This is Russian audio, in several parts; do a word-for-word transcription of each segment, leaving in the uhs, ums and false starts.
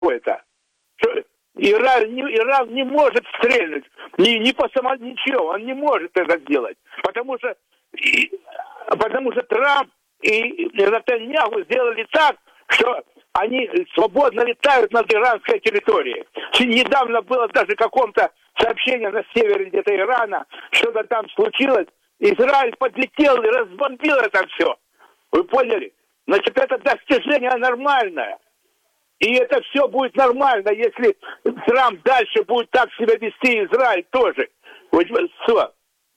какое-то. Что Иран, не, Иран не может стрельнуть ни, ни по само, ничего, он не может это сделать. Потому что, и, потому что Трамп и Нетаньяху сделали так, что они свободно летают над иранской территорией. Недавно было даже каком-то сообщение на севере где-то Ирана, что-то там случилось. Израиль подлетел и разбомбил это все. Вы поняли? Значит, это достижение нормальное. И это все будет нормально, если Трамп дальше будет так себя вести, Израиль тоже. Вот, все.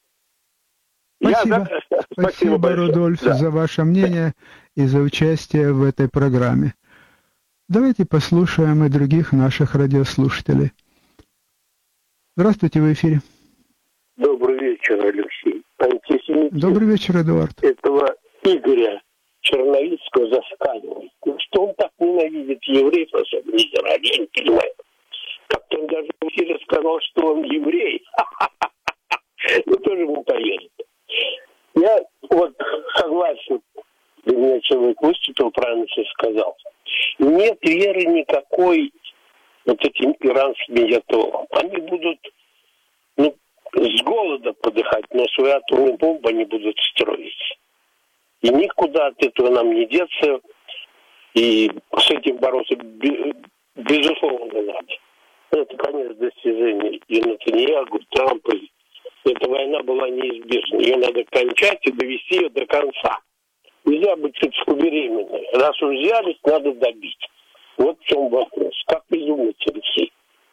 Спасибо, Я... Спасибо, Спасибо Рудольф, да. за ваше мнение и за участие в этой программе. Давайте послушаем и других наших радиослушателей. Здравствуйте, в эфире. Добрый вечер, Алексей. Антисемитизм. Добрый вечер, Эдуард. Этого Игоря Черновицкого засканивает. Ну, что он так ненавидит евреев, особенно Израиль, я не понимаю. Как-то он даже в эфире сказал, что он еврей. Ну, тоже ему поверит. Я вот согласен, для меня человек выступил, правильно все сказал. Нет веры никакой вот этим иранским диетологам. Они будут, ну, с голода подыхать, но свою атомную бомбу они будут строить. И никуда от этого нам не деться. И с этим бороться безусловно надо. Это, конечно, достижение и Нетаньяху, и Трампа. Эта война была неизбежна. Ее надо кончать и довести ее до конца. Нельзя быть беременной. Раз уж взялись, надо добить. Вот в чем вопрос. Как вы думаете, Алексей?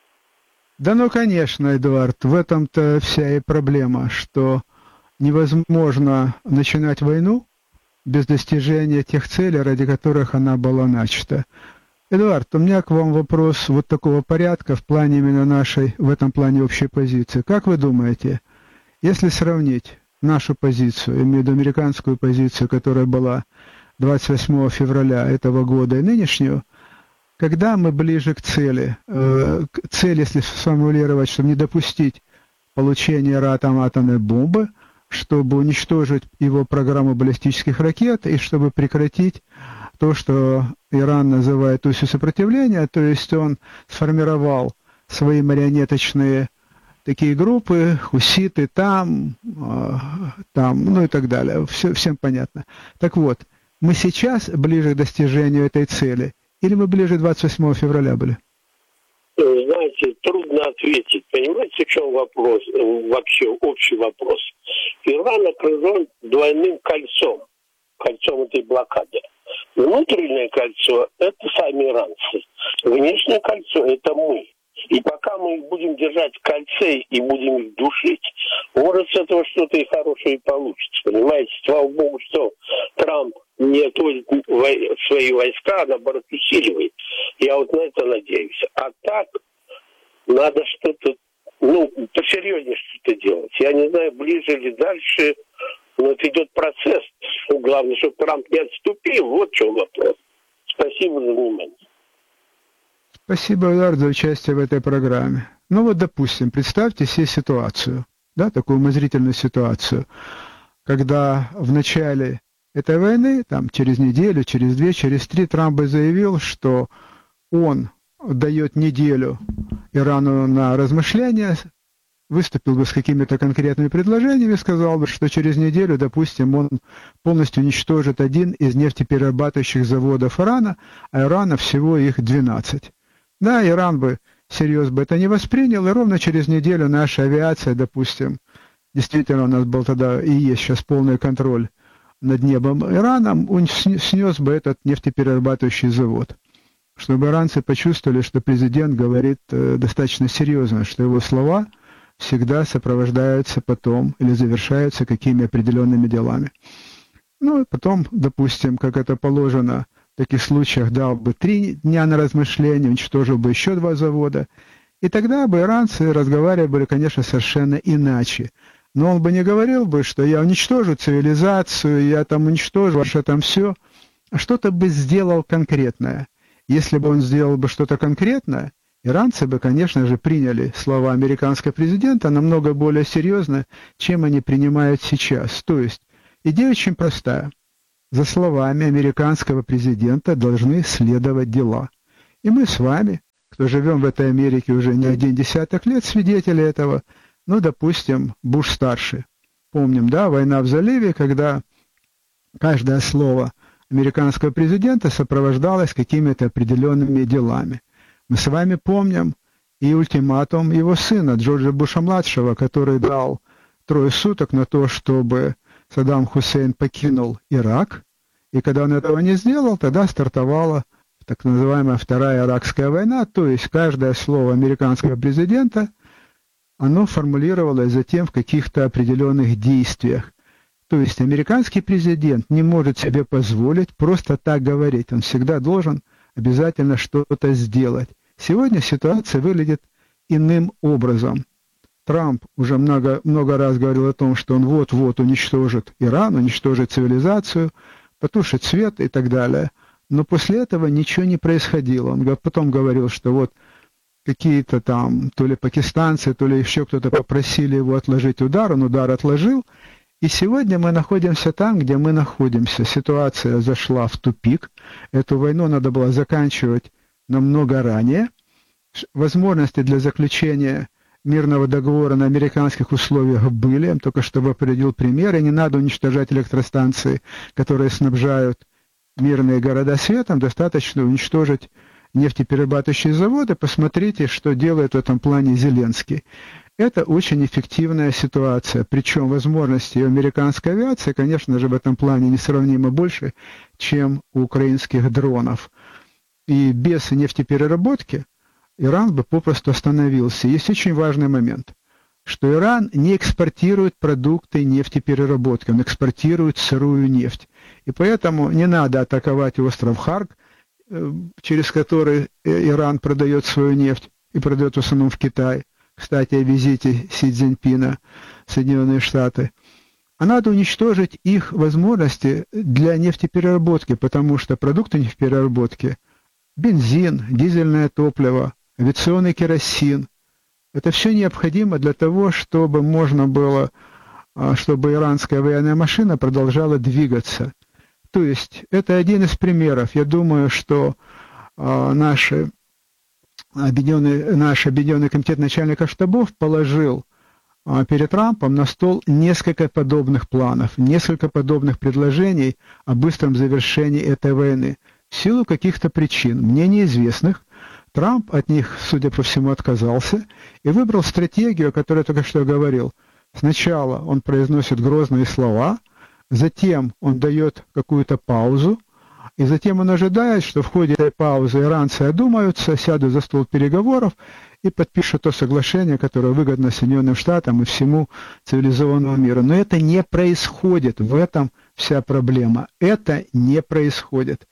Да ну, конечно, Эдуард. В этом-то вся и проблема, что невозможно начинать войну без достижения тех целей, ради которых она была начата. Эдуард, у меня к вам вопрос вот такого порядка в плане именно нашей, в этом плане общей позиции. Как вы думаете, если сравнить нашу позицию, имею в виду американскую позицию, которая была двадцать восьмого февраля этого года и нынешнюю, когда мы ближе к цели, э, к цели, если сформулировать, чтобы не допустить получения Ираном атомной бомбы, чтобы уничтожить его программу баллистических ракет и чтобы прекратить то, что Иран называет осью сопротивления, то есть он сформировал свои марионеточные такие группы, хуситы там, э, там, ну и так далее. Все, всем понятно. Так вот, мы сейчас ближе к достижению этой цели, или мы ближе двадцать восьмого февраля были? Знаете, трудно ответить. Понимаете, в чем вопрос, вообще общий вопрос? Иран окружен двойным кольцом, кольцом этой блокады. Внутреннее кольцо – это сами иранцы. Внешнее кольцо – это мы. И пока мы их будем держать в кольце и будем их душить, может, с этого что-то и хорошее получится. Понимаете, слава богу, что Трамп не отводит свои войска, а наоборот усиливает. Я вот на это надеюсь. А так надо что-то, ну, посерьезнее что-то делать. Я не знаю, ближе или дальше, но это идет процесс. Главное, чтобы Трамп не отступил. Вот в чем вопрос. Спасибо за внимание. Спасибо, Эдуард, за участие в этой программе. Ну вот, допустим, представьте себе ситуацию, да, такую умозрительную ситуацию, когда в начале этой войны, там, через неделю, через две, через три, Трамп бы заявил, что он дает неделю Ирану на размышления, выступил бы с какими-то конкретными предложениями, сказал бы, что через неделю, допустим, он полностью уничтожит один из нефтеперерабатывающих заводов Ирана, а Ирана всего их двенадцать. Да, Иран бы всерьез бы это не воспринял, и ровно через неделю наша авиация, допустим, действительно у нас был тогда и есть сейчас полный контроль над небом Ираном, он снес бы этот нефтеперерабатывающий завод. Чтобы иранцы почувствовали, что президент говорит э, достаточно серьезно, что его слова всегда сопровождаются потом или завершаются какими определенными делами. Ну и потом, допустим, как это положено, в таких случаях дал бы три дня на размышление, уничтожил бы еще два завода, и тогда бы иранцы разговаривали бы, конечно, совершенно иначе. Но он бы не говорил бы, что я уничтожу цивилизацию, я там уничтожу ваше там все, а что-то бы сделал конкретное. Если бы он сделал бы что-то конкретное, иранцы бы, конечно же, приняли слова американского президента намного более серьезно, чем они принимают сейчас. То есть идея очень простая. За словами американского президента должны следовать дела. И мы с вами, кто живем в этой Америке уже не один десяток лет, свидетели этого. Ну, допустим, Буш-старший. Помним, да, война в заливе, когда каждое слово американского президента сопровождалось какими-то определенными делами. Мы с вами помним и ультиматум его сына, Джорджа Буша-младшего, который дал трое суток на то, чтобы Саддам Хусейн покинул Ирак. И когда он этого не сделал, тогда стартовала так называемая Вторая Иракская война, то есть каждое слово американского президента, оно формулировалось затем в каких-то определенных действиях. То есть американский президент не может себе позволить просто так говорить. Он всегда должен обязательно что-то сделать. Сегодня ситуация выглядит иным образом. Трамп уже много, много раз говорил о том, что он вот-вот уничтожит Иран, уничтожит цивилизацию, потушит свет и так далее. Но после этого ничего не происходило. Он потом говорил, что вот какие-то там то ли пакистанцы, то ли еще кто-то попросили его отложить удар, он удар отложил. И сегодня мы находимся там, где мы находимся. Ситуация зашла в тупик. Эту войну надо было заканчивать намного ранее. Возможности для заключения мирного договора на американских условиях были. Я только что определил пример. И не надо уничтожать электростанции, которые снабжают мирные города светом. Достаточно уничтожить нефтеперерабатывающие заводы. Посмотрите, что делает в этом плане Зеленский. Это очень эффективная ситуация, причем возможности американской авиации, конечно же, в этом плане несравнимо больше, чем у украинских дронов. И без нефтепереработки Иран бы попросту остановился. Есть очень важный момент, что Иран не экспортирует продукты нефтепереработки, он экспортирует сырую нефть. И поэтому не надо атаковать остров Харк, через который Иран продает свою нефть и продает в основном в Китай. Кстати, о визите Си Цзиньпина в Соединенные Штаты. А надо уничтожить их возможности для нефтепереработки, потому что продукты нефтепереработки, бензин, дизельное топливо, авиационный керосин, это все необходимо для того, чтобы можно было, чтобы иранская военная машина продолжала двигаться. То есть это один из примеров. Я думаю, что наши Объединенный, наш Объединенный комитет начальников штабов положил а, перед Трампом на стол несколько подобных планов, несколько подобных предложений о быстром завершении этой войны. В силу каких-то причин, мне неизвестных, Трамп от них, судя по всему, отказался и выбрал стратегию, о которой я только что говорил. Сначала он произносит грозные слова, затем он дает какую-то паузу, и затем он ожидает, что в ходе этой паузы иранцы одумаются, сядут за стол переговоров и подпишут то соглашение, которое выгодно Соединенным Штатам и всему цивилизованному миру. Но это не происходит, в этом вся проблема. Это не происходит.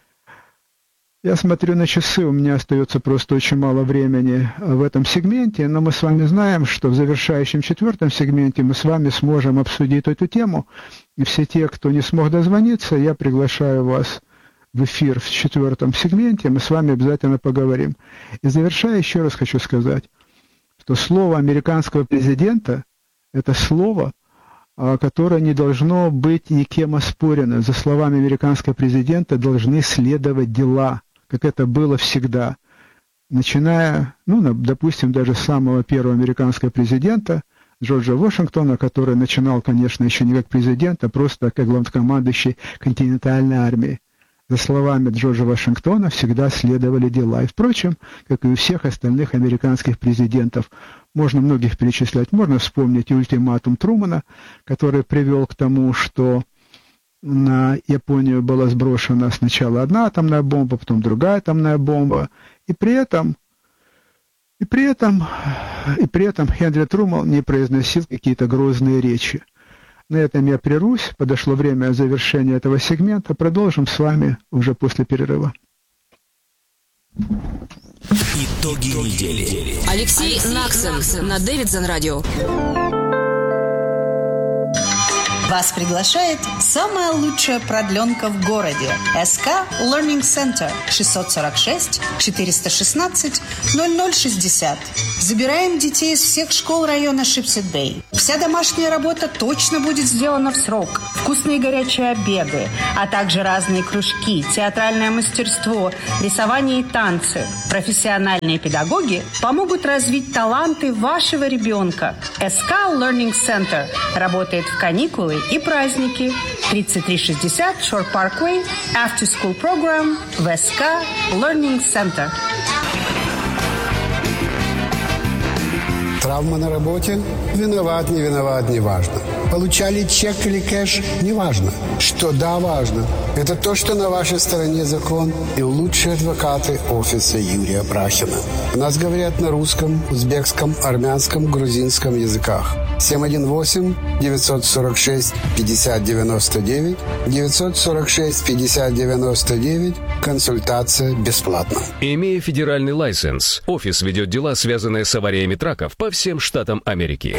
Я смотрю на часы, у меня остается просто очень мало времени в этом сегменте, но мы с вами знаем, что в завершающем четвертом сегменте мы с вами сможем обсудить эту тему. И все те, кто не смог дозвониться, я приглашаю вас в эфир в четвертом сегменте, мы с вами обязательно поговорим. И завершая, еще раз хочу сказать, что слово американского президента – это слово, которое не должно быть никем оспорено. За словами американского президента должны следовать дела, как это было всегда. Начиная, ну, допустим, даже с самого первого американского президента Джорджа Вашингтона, который начинал, конечно, еще не как президент, а просто как главнокомандующий континентальной армии. За словами Джорджа Вашингтона всегда следовали дела. И, впрочем, как и у всех остальных американских президентов, можно многих перечислять. Можно вспомнить и ультиматум Трумана, который привел к тому, что на Японию была сброшена сначала одна атомная бомба, потом другая атомная бомба. И при этом, и при этом, и при этом Хенри Труман не произносил какие-то грозные речи. На этом я прервусь. Подошло время завершения этого сегмента. Продолжим с вами уже после перерыва. Итоги недели. Алексей Наксон на Дэвидсон радио. Вас приглашает самая лучшая продленка в городе. эс ка Learning Center шестьсот сорок шесть четыреста шестнадцать ноль ноль шестьдесят. Забираем детей из всех школ района Шипсет-Бэй. Вся домашняя работа точно будет сделана в срок. Вкусные горячие обеды, а также разные кружки, театральное мастерство, рисование и танцы. Профессиональные педагоги помогут развить таланты вашего ребенка. эс ка Learning Center работает в каникулы и праздники. тридцать три шестьдесят Shore Parkway, After School Program в эс ка Learning Center. Травма на работе? Виноват, не виноват, не важно. Получали чек или кэш? Не важно. Что да, важно. Это то, что на вашей стороне закон и лучшие адвокаты офиса Юрия Брахина. У нас говорят на русском, узбекском, армянском, грузинском языках. семь один восемь девятьсот сорок шесть пятьдесят девяносто девять девятьсот сорок шесть пятьдесят девяносто девять. Консультация бесплатна. Имея федеральный лайсенс, офис ведет дела, связанные с авариями траков по всем штатам Америки.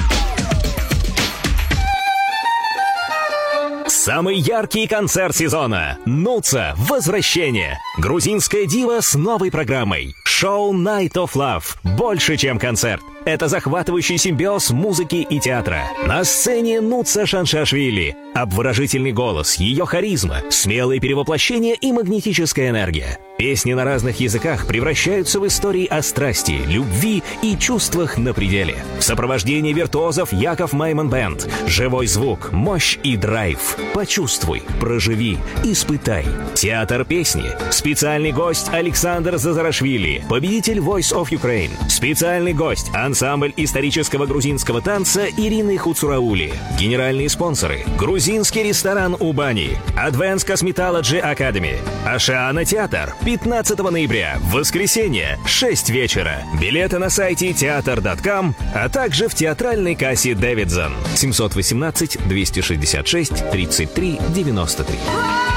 Самый яркий концерт сезона. Нуца. Возвращение. Грузинская дива с новой программой. Шоу Night of Love. Больше, чем концерт. Это захватывающий симбиоз музыки и театра. На сцене Нуца Шаншашвили. Обворожительный голос, ее харизма, смелые перевоплощения и магнетическая энергия. Песни на разных языках превращаются в истории о страсти, любви и чувствах на пределе. В сопровождении виртуозов Яков Майман Бэнд. Живой звук, мощь и драйв. Почувствуй, проживи, испытай. Театр песни. Специальный гость Александр Зазарашвили, победитель Voice of Ukraine. Специальный гость ансамбль исторического грузинского танца Ирины Хуцураули. Генеральные спонсоры. Грузинский ресторан Убани. Advanced Cosmetology Academy. Ашана театр. пятнадцатого ноября, воскресенье, шесть вечера. Билеты на сайте театр точка ком, а также в театральной кассе Дэвидсон. семь один восемь двести шестьдесят шесть тридцать три девяносто три.